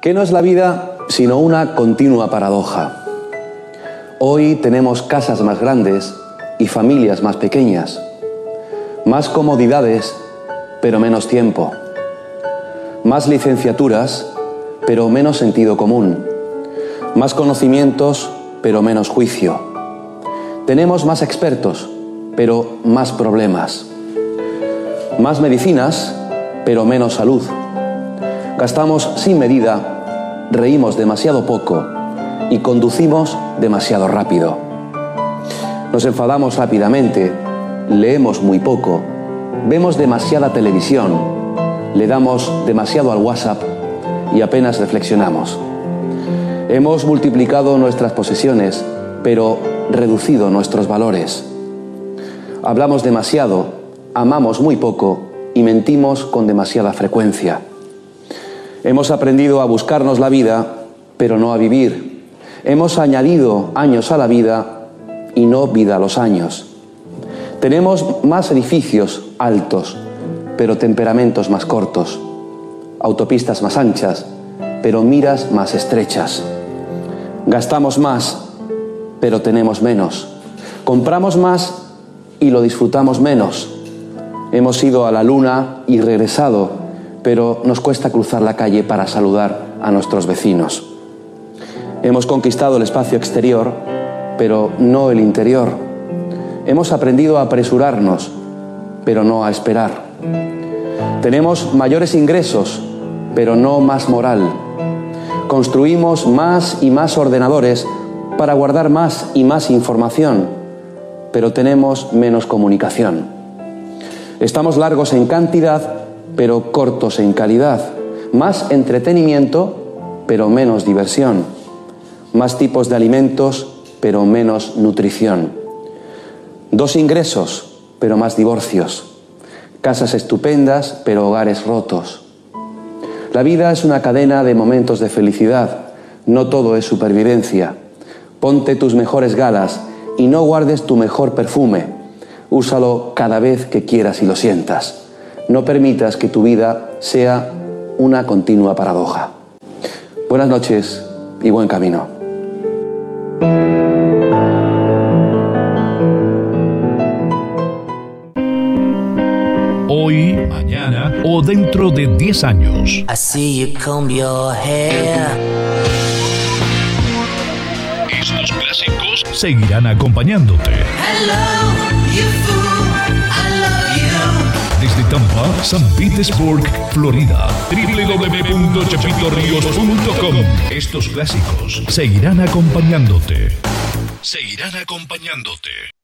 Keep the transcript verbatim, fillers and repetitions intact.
¿Qué no es la vida sino una continua paradoja? Hoy tenemos casas más grandes y familias más pequeñas, más comodidades, pero menos tiempo, más licenciaturas, pero menos sentido común, más conocimientos, pero menos juicio. Tenemos más expertos, pero más problemas, más medicinas, pero menos salud. Gastamos sin medida, reímos demasiado poco y conducimos demasiado rápido. Nos enfadamos rápidamente, leemos muy poco, vemos demasiada televisión, le damos demasiado al WhatsApp y apenas reflexionamos. Hemos multiplicado nuestras posesiones, pero reducido nuestros valores. Hablamos demasiado, amamos muy poco y mentimos con demasiada frecuencia. Hemos aprendido a buscarnos la vida, pero no a vivir. Hemos añadido años a la vida y no vida a los años. Tenemos más edificios altos, pero temperamentos más cortos. Autopistas más anchas, pero miras más estrechas. Gastamos más, pero tenemos menos. Compramos más y lo disfrutamos menos. Hemos ido a la luna y regresado, pero nos cuesta cruzar la calle para saludar a nuestros vecinos. Hemos conquistado el espacio exterior, pero no el interior. Hemos aprendido a apresurarnos, pero no a esperar. Tenemos mayores ingresos, pero no más moral. Construimos más y más ordenadores para guardar más y más información, pero tenemos menos comunicación. Estamos largos en cantidad, pero cortos en calidad. Más entretenimiento, pero menos diversión. Más tipos de alimentos, pero menos nutrición. Dos ingresos, pero más divorcios. Casas estupendas, pero hogares rotos. La vida es una cadena de momentos de felicidad. No todo es supervivencia. Ponte tus mejores galas y no guardes tu mejor perfume. Úsalo cada vez que quieras y lo sientas. No permitas que tu vida sea una continua paradoja. Buenas noches y buen camino. Hoy, mañana o dentro de diez años. I see you comb your hair. Estos clásicos seguirán acompañándote. Hello, you fool, I love you. Desde Tampa, San Petersburg, Florida. doble u doble u doble u punto chepito ríos punto com. Estos clásicos seguirán acompañándote. Seguirán acompañándote.